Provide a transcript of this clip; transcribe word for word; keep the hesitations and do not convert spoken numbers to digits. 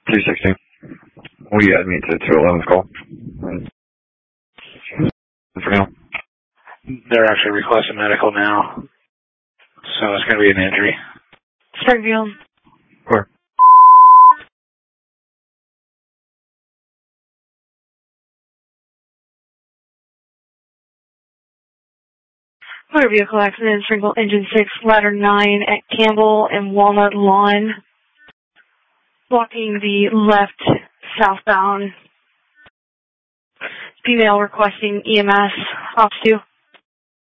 two sixty. We add me to two eleven's call. For now. They're actually requesting medical now. So it's going to be an injury. Springfield. Where? Motor vehicle accident in Springfield, engine six, ladder nine at Campbell and Walnut Lawn. Blocking the left southbound. Female requesting E M S. Ops two.